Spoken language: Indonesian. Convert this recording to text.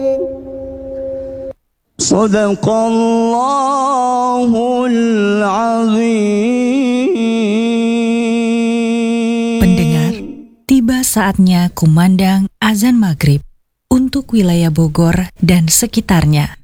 Sadaqallahul azim. Pendengar, tiba saatnya kumandang azan maghrib untuk wilayah Bogor dan sekitarnya.